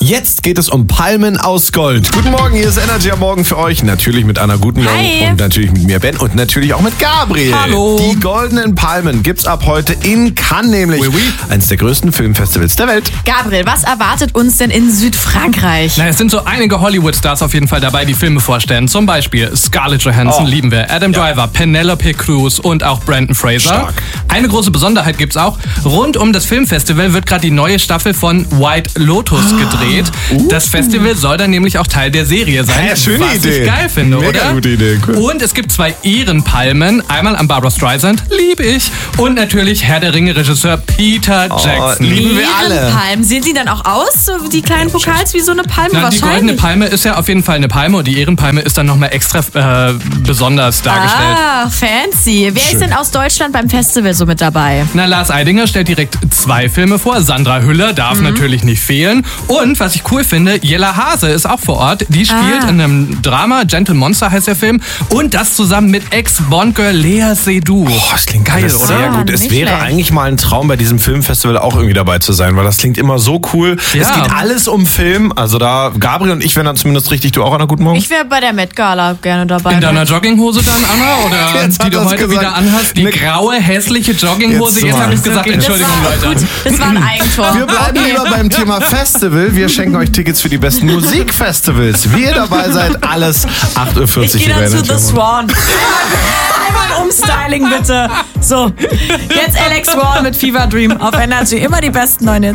Jetzt geht es um Palmen aus Gold. Guten Morgen, hier ist Energy am Morgen für euch. Natürlich mit Anna, guten Morgen. Hi. Und natürlich mit mir, Ben. Und natürlich auch mit Gabriel. Hallo. Die Goldenen Palmen gibt's ab heute in Cannes nämlich. Oui, oui. Eines der größten Filmfestivals der Welt. Gabriel, was erwartet uns denn in Südfrankreich? Na, es sind so einige Hollywood-Stars auf jeden Fall dabei, die Filme vorstellen. Zum Beispiel Scarlett Johansson, lieben wir, Adam Driver, Penelope Cruz und auch Brendan Fraser. Stark. Eine große Besonderheit gibt's auch. Rund um das Filmfestival wird gerade die neue Staffel von White Lotus gedreht. Das Festival soll dann nämlich auch Teil der Serie sein, Ja, schöne was Idee. ich geil finde, Mega oder? gute Idee, cool. Und es gibt 2 Ehrenpalmen. Einmal an Barbra Streisand, liebe ich. Und natürlich Herr der Ringe-Regisseur Peter Jackson. lieben wir alle. Ehrenpalmen. Sehen die dann auch aus, so die kleinen Pokals, wie so eine Palme Na, die goldene wahrscheinlich? Palme ist ja auf jeden Fall eine Palme und die Ehrenpalme ist dann nochmal extra besonders dargestellt. Ah, fancy. Wer ist denn aus Deutschland beim Festival so mit dabei? Na, Lars Eidinger stellt direkt 2 Filme vor. Sandra Hüller darf natürlich nicht fehlen. Und was ich cool finde, Jella Hase ist auch vor Ort. Die spielt in einem Drama, Gentle Monster heißt der Film. Und das zusammen mit Ex-Bond-Girl Lea Seydoux. Das klingt geil, Geil, oder? oder? Sehr gut. Es Nicht wäre schlecht. eigentlich mal ein Traum, bei diesem Filmfestival auch irgendwie dabei zu sein, weil das klingt immer so cool. Ja. Es geht alles um Film. Also da, Gabriel und ich wären dann zumindest richtig. Du auch, Anna, guten Morgen? Ich wäre bei der Met Gala gerne dabei. In deiner Jogginghose dann, Anna? Oder Jetzt hat die du er's heute gesagt. wieder anhast? Die Ne- graue, hässliche Jogginghose. Jetzt Jetzt mal. habe ich gesagt, Das Entschuldigung, war, Leute. gut, das war ein Eigentor. Wir bleiben lieber beim Thema Festival. Wir schenken euch Tickets für die besten Musikfestivals. Wie ihr dabei seid, alles 8.40 Uhr. Ich gehe dann zu The Swan. Einmal ein Umstyling bitte. So, jetzt Alex Swan mit Fever Dream auf Energy. Immer die besten 9 Hits.